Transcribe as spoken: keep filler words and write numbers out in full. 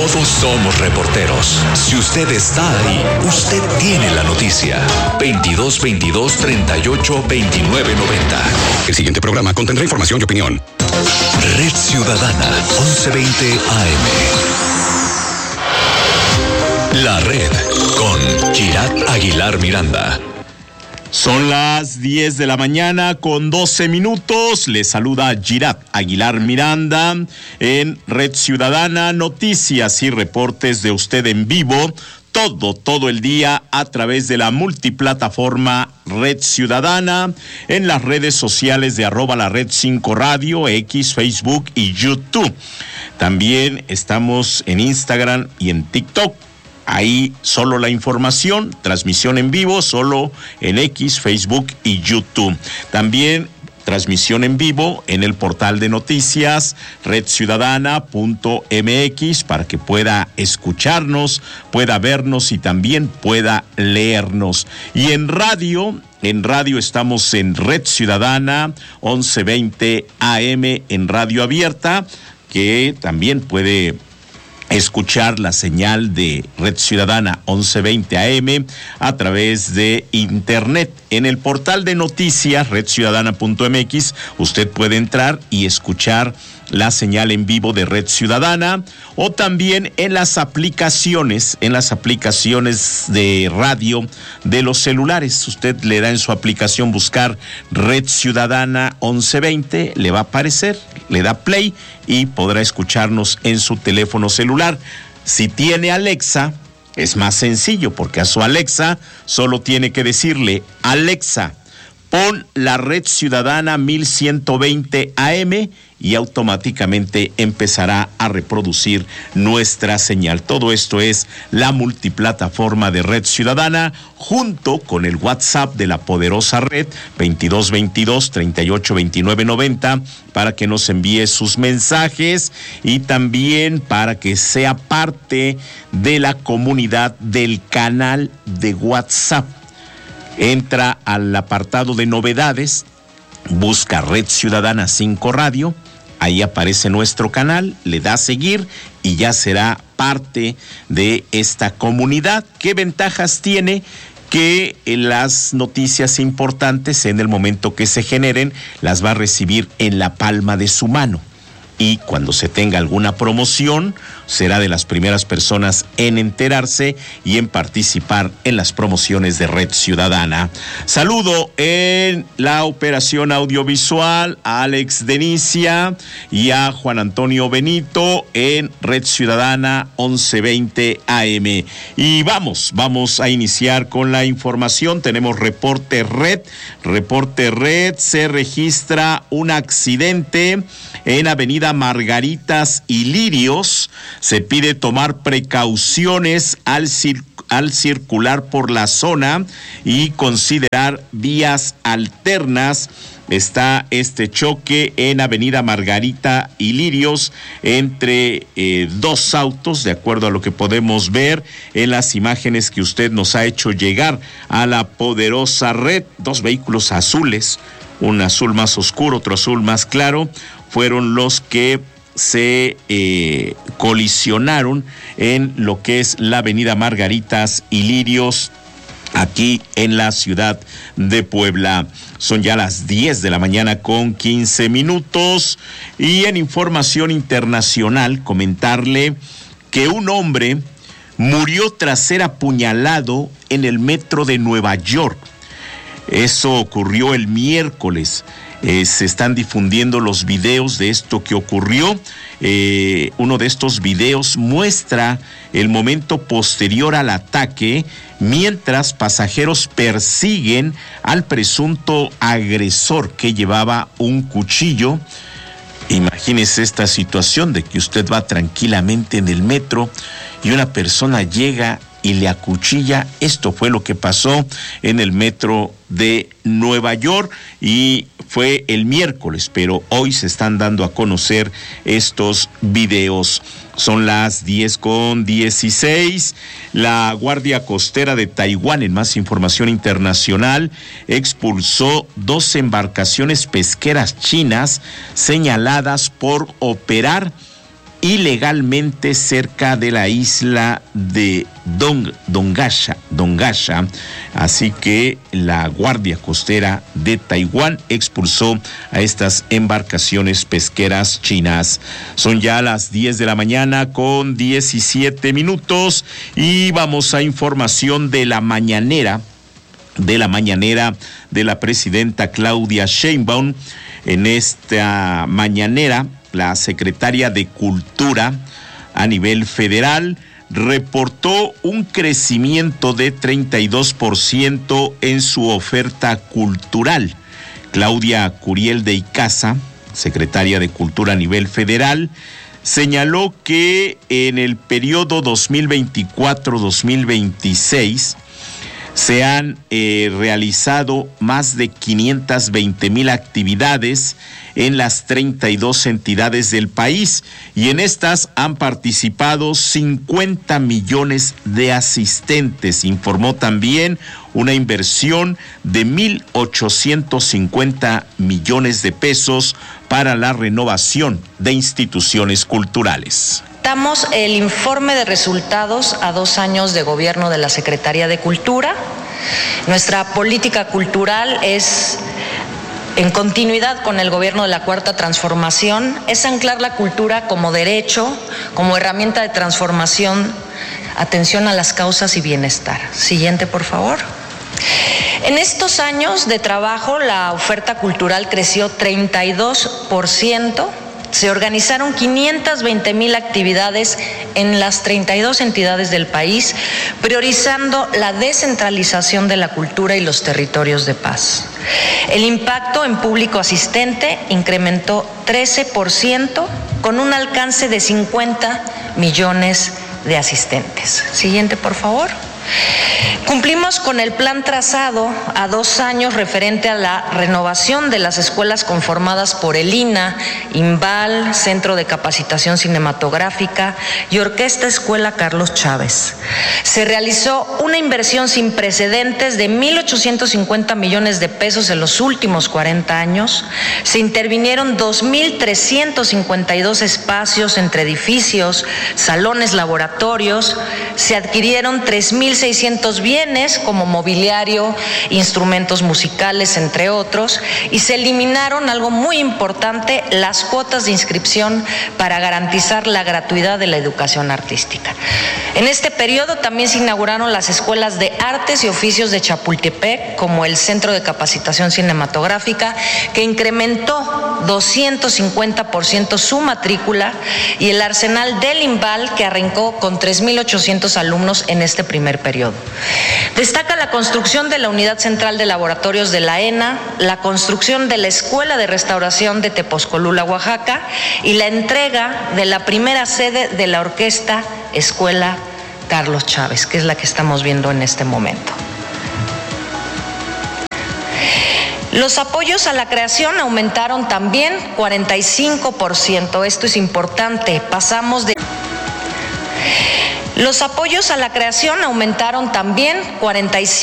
Todos somos reporteros. Si usted está ahí, usted tiene la noticia. veintidós veintidós treinta y ocho veintinueve noventa. El siguiente programa contendrá información y opinión. Red Ciudadana, once veinte A M. La Red con Girat Aguilar Miranda. Son las diez de la mañana con doce minutos. Les saluda Girat Aguilar Miranda en Red Ciudadana, noticias y reportes de usted en vivo, todo, todo el día a través de la multiplataforma Red Ciudadana, en las redes sociales de arroba la Red cinco Radio, X, Facebook y YouTube. También estamos en Instagram y en TikTok. Ahí solo la información, transmisión en vivo, solo en X, Facebook y YouTube. También transmisión en vivo en el portal de noticias red ciudadana punto m x para que pueda escucharnos, pueda vernos y también pueda leernos. Y en radio, en radio estamos en Red Ciudadana once veinte A M en radio abierta, que también puede escuchar la señal de Red Ciudadana once veinte A M a través de internet. En el portal de noticias red ciudadana punto m x usted puede entrar y escuchar la señal en vivo de Red Ciudadana, o también en las aplicaciones, en las aplicaciones de radio de los celulares. Usted le da en su aplicación buscar Red Ciudadana once veinte, le va a aparecer, le da play y podrá escucharnos en su teléfono celular. Si tiene Alexa, es más sencillo, porque a su Alexa solo tiene que decirle: Alexa, pon la Red Ciudadana mil ciento veinte A M, y automáticamente empezará a reproducir nuestra señal. Todo esto es la multiplataforma de Red Ciudadana, junto con el WhatsApp de la poderosa red veintidós veintidós treinta y ocho veintinueve noventa, para que nos envíe sus mensajes y también para que sea parte de la comunidad del canal de WhatsApp. Entra al apartado de novedades, busca Red Ciudadana cinco Radio, ahí aparece nuestro canal, le da a seguir y ya será parte de esta comunidad. ¿Qué ventajas tiene? Que las noticias importantes, en el momento que se generen, las va a recibir en la palma de su mano. Y cuando se tenga alguna promoción, será de las primeras personas en enterarse y en participar en las promociones de Red Ciudadana. Saludo en la operación audiovisual a Alex Denicia y a Juan Antonio Benito en Red Ciudadana once veinte A M. Y vamos, vamos a iniciar con la información. Tenemos reporte red, reporte red, se registra un accidente en Avenida Margaritas y Lirios. Se pide tomar precauciones al, cir- al circular por la zona y considerar vías alternas. Está este choque en Avenida Margarita y Lirios entre eh, dos autos, de acuerdo a lo que podemos ver en las imágenes que usted nos ha hecho llegar a la poderosa red. Dos vehículos azules, un azul más oscuro, otro azul más claro, fueron los que se eh, colisionaron en lo que es la Avenida Margaritas y Lirios, aquí en la ciudad de Puebla. Son ya las diez de la mañana con quince minutos. Y en información internacional, comentarle que un hombre murió tras ser apuñalado en el metro de Nueva York. Eso ocurrió el miércoles. Eh, se están difundiendo los videos de esto que ocurrió. Eh, uno de estos videos muestra el momento posterior al ataque, mientras pasajeros persiguen al presunto agresor, que llevaba un cuchillo. Imagínese esta situación de que usted va tranquilamente en el metro y una persona llega y le acuchilla. Esto fue lo que pasó en el metro de Nueva York y fue el miércoles, pero hoy se están dando a conocer estos videos. Son las diez con dieciséis. La Guardia Costera de Taiwán, en más información internacional, expulsó dos embarcaciones pesqueras chinas señaladas por operar ilegalmente cerca de la isla de Dong, Dongasha, Dongasha, así que la Guardia Costera de Taiwán expulsó a estas embarcaciones pesqueras chinas. Son ya las diez de la mañana con diecisiete minutos y vamos a información de la mañanera, de la mañanera de la presidenta Claudia Sheinbaum. En esta mañanera, la secretaria de Cultura a nivel federal reportó un crecimiento de treinta y dos por ciento en su oferta cultural. Claudia Curiel de Icaza, secretaria de Cultura a nivel federal, señaló que en el periodo dos mil veinticuatro a dos mil veintiséis se han eh, realizado más de quinientas veinte mil actividades en las treinta y dos entidades del país y en estas han participado cincuenta millones de asistentes. Informó también una inversión de mil ochocientos cincuenta millones de pesos para la renovación de instituciones culturales. Presentamos el informe de resultados a dos años de gobierno de la Secretaría de Cultura. Nuestra política cultural es, en continuidad con el gobierno de la Cuarta Transformación, es anclar la cultura como derecho, como herramienta de transformación, atención a las causas y bienestar. Siguiente, por favor. En estos años de trabajo, la oferta cultural creció treinta y dos por ciento. Se organizaron quinientas veinte mil actividades en las treinta y dos entidades del país, priorizando la descentralización de la cultura y los territorios de paz. El impacto en público asistente incrementó trece por ciento con un alcance de cincuenta millones de asistentes. Siguiente, por favor. Cumplimos con el plan trazado a dos años referente a la renovación de las escuelas conformadas por el I N A, INVAL, Centro de Capacitación Cinematográfica y Orquesta Escuela Carlos Chávez. Se realizó una inversión sin precedentes de mil ochocientos cincuenta millones de pesos en los últimos cuarenta años. Se intervinieron dos mil trescientos cincuenta y dos espacios entre edificios, salones, laboratorios. Se adquirieron tres mil seiscientos bienes como mobiliario, instrumentos musicales, entre otros, y se eliminaron, algo muy importante, las cuotas de inscripción para garantizar la gratuidad de la educación artística. En este periodo también se inauguraron las escuelas de artes y oficios de Chapultepec, como el Centro de Capacitación Cinematográfica, que incrementó doscientos cincuenta por ciento su matrícula, y el Arsenal del INVAL, que arrancó con tres mil ochocientos alumnos en este primer periodo. Destaca la construcción de la Unidad Central de Laboratorios de la ENA, la construcción de la Escuela de Restauración de Tepozcolula, Oaxaca, y la entrega de la primera sede de la Orquesta Escuela Carlos Chávez, que es la que estamos viendo en este momento. Los apoyos a la creación aumentaron también cuarenta y cinco por ciento. Esto es importante. Pasamos de... Los apoyos a la creación aumentaron también cuarenta y cinco por ciento.